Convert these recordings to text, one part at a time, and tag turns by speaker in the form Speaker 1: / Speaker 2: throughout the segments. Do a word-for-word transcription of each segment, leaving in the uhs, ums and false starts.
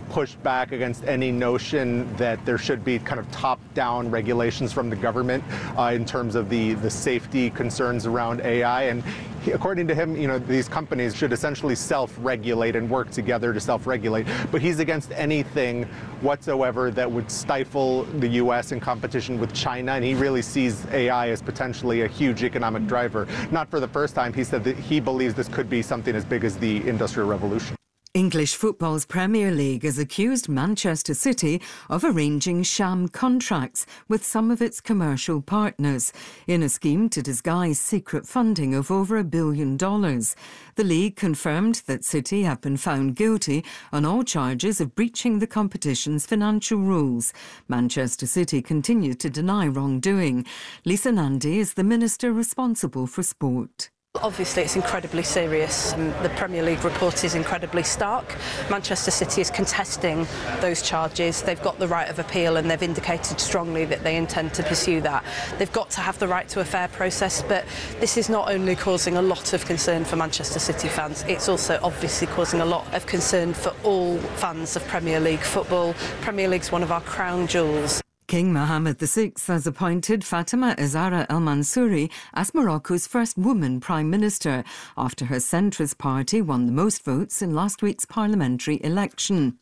Speaker 1: pushed back against any notion that there should be kind of top-down regulations from the government uh, in terms of the, the safety concerns around A I. And he, according to him, you know, these companies should essentially self-regulate and work together to self-regulate. But he's against anything whatsoever that would stifle the U S in competition with China. And he really sees A I as potentially a huge economic driver. Not for the first time. He said that he believes this could be something as big as the Industrial Revolution.
Speaker 2: English football's Premier League has accused Manchester City of arranging sham contracts with some of its commercial partners in a scheme to disguise secret funding of over a billion dollars. The league confirmed that City have been found guilty on all charges of breaching the competition's financial rules. Manchester City continue to deny wrongdoing. Lisa Nandy is the minister responsible for sport.
Speaker 3: Obviously, it's incredibly serious. Um, the Premier League report is incredibly stark. Manchester City is contesting those charges. They've got the right of appeal and they've indicated strongly that they intend to pursue that. They've got to have the right to a fair process, but this is not only causing a lot of concern for Manchester City fans, it's also obviously causing a lot of concern for all fans of Premier League football. Premier League's one of our crown jewels.
Speaker 2: King Mohammed the Sixth has appointed Fatima Zahra El Mansouri as Morocco's first woman Prime Minister after her centrist party won the most votes in last week's parliamentary election.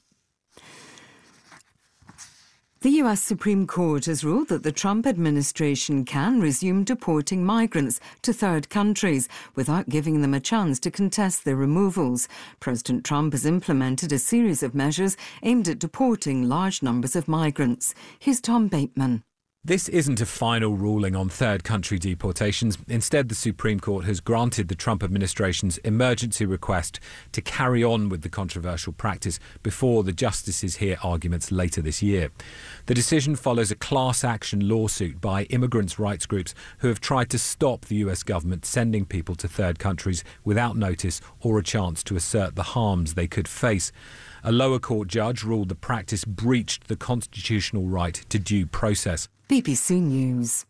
Speaker 2: The U S Supreme Court has ruled that the Trump administration can resume deporting migrants to third countries without giving them a chance to contest their removals. President Trump has implemented a series of measures aimed at deporting large numbers of migrants. Here's Tom Bateman.
Speaker 4: This isn't a final ruling on third country deportations. Instead, the Supreme Court has granted the Trump administration's emergency request to carry on with the controversial practice before the justices hear arguments later this year. The decision follows a class action lawsuit by immigrants' rights groups who have tried to stop the U S government sending people to third countries without notice or a chance to assert the harms they could face. A lower court judge ruled the practice breached the constitutional right to due process.
Speaker 2: B B C News.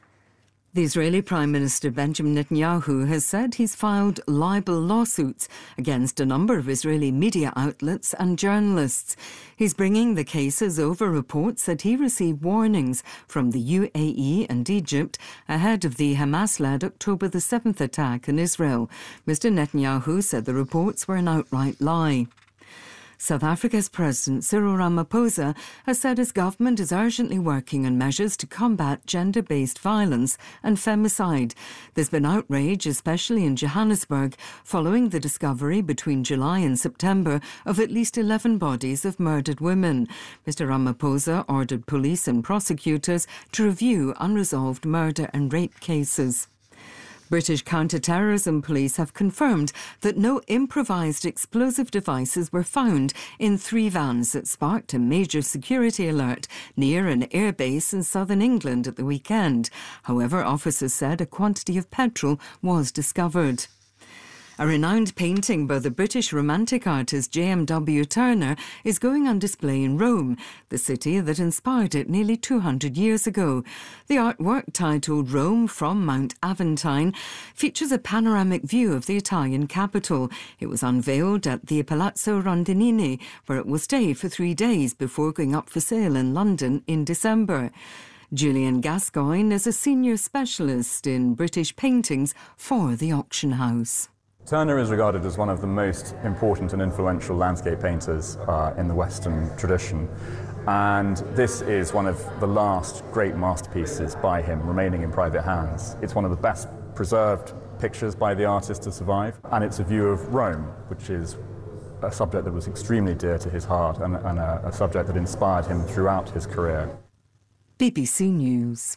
Speaker 2: The Israeli Prime Minister Benjamin Netanyahu has said he's filed libel lawsuits against a number of Israeli media outlets and journalists. He's bringing the cases over reports that he received warnings from the U A E and Egypt ahead of the Hamas-led October the seventh attack in Israel. Mister Netanyahu said the reports were an outright lie. South Africa's President Cyril Ramaphosa has said his government is urgently working on measures to combat gender-based violence and femicide. There's been outrage, especially in Johannesburg, following the discovery between July and September of at least eleven bodies of murdered women. Mister Ramaphosa ordered police and prosecutors to review unresolved murder and rape cases. British counter-terrorism police have confirmed that no improvised explosive devices were found in three vans that sparked a major security alert near an airbase in southern England at the weekend. However, officers said a quantity of petrol was discovered. A renowned painting by the British romantic artist J M W Turner is going on display in Rome, the city that inspired it nearly two hundred years ago. The artwork, titled Rome from Mount Aventine, features a panoramic view of the Italian capital. It was unveiled at the Palazzo Rondinini, where it will stay for three days before going up for sale in London in December. Julian Gascoigne is a senior specialist in British paintings for the auction house.
Speaker 5: Turner is regarded as one of the most important and influential landscape painters uh, in the Western tradition, and this is one of the last great masterpieces by him remaining in private hands. It's one of the best preserved pictures by the artist to survive, and it's a view of Rome, which is a subject that was extremely dear to his heart and, and a, a subject that inspired him throughout his career.
Speaker 2: B B C News.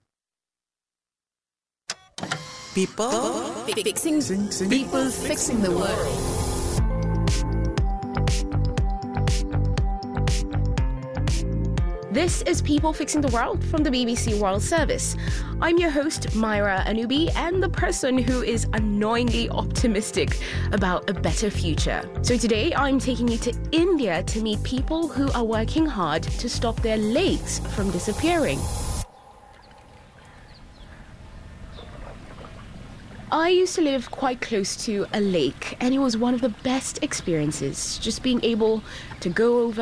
Speaker 6: People fixing, people fixing the world.
Speaker 7: This is People Fixing the World from the B B C World Service. I'm your host, Myra Anubi, and the person who is annoyingly optimistic about a better future. So today I'm taking you to India to meet people who are working hard to stop their lakes from disappearing. I used to live quite close to a lake, and it was one of the best experiences, just being able to go over